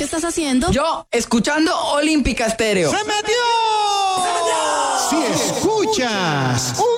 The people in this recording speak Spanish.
qué estás haciendo? Yo, escuchando Olímpica Estéreo. ¡Se metió! Si escuchas